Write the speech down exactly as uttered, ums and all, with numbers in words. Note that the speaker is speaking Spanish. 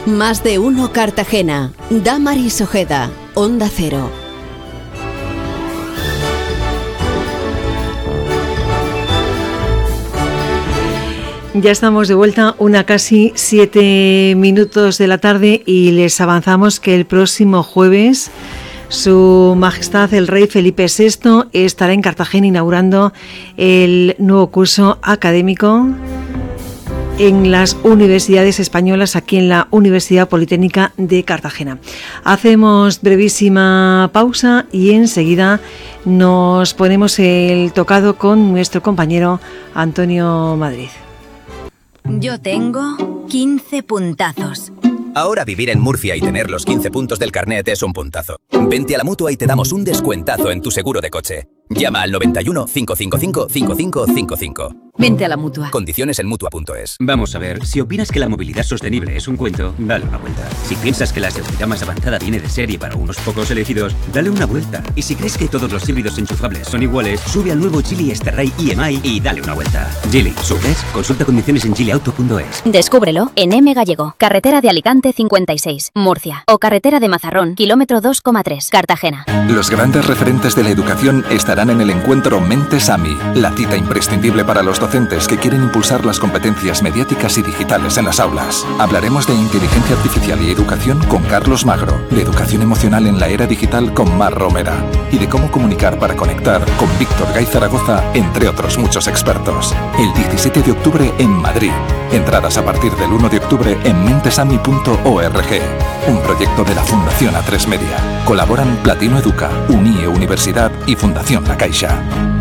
Más de uno Cartagena. Damaris Ojeda, Onda Cero. Ya estamos de vuelta, una casi siete minutos de la tarde, y les avanzamos que el próximo jueves Su Majestad el Rey Felipe sexto estará en Cartagena inaugurando el nuevo curso académico en las universidades españolas, aquí en la Universidad Politécnica de Cartagena. Hacemos brevísima pausa y enseguida nos ponemos el tocado con nuestro compañero Antonio Madrid. Yo tengo quince puntazos. Ahora vivir en Murcia y tener los quince puntos del carnet es un puntazo. Vente a la Mutua y te damos un descuentazo en tu seguro de coche. Llama al noventa y uno, cinco cinco cinco, cinco cinco cinco cinco. Vente a la Mutua. Condiciones en Mutua punto es. Vamos a ver, si opinas que la movilidad sostenible es un cuento, dale una vuelta. Si piensas que la seguridad más avanzada viene de serie para unos pocos elegidos, dale una vuelta. Y si crees que todos los híbridos enchufables son iguales, sube al nuevo Geely Exterray I M I y dale una vuelta. Geely, ¿subes? Consulta condiciones en geely auto punto es. Descúbrelo en M Gallego, carretera de Alicante cincuenta y seis, Murcia, o carretera de Mazarrón, kilómetro dos coma tres, Cartagena. Los grandes referentes de la educación estarán en el encuentro Mentes AMI, la cita imprescindible para los docentes que quieren impulsar las competencias mediáticas y digitales en las aulas. Hablaremos de inteligencia artificial y educación con Carlos Magro, de educación emocional en la era digital con Mar Romera, y de cómo comunicar para conectar con Víctor Gay Zaragoza, entre otros muchos expertos. El diecisiete de octubre en Madrid. Entradas a partir del uno de octubre en mentesami punto org. Un proyecto de la Fundación A tres Media. Colaboran Platino Educa, Unie Universidad y Fundación La Caixa.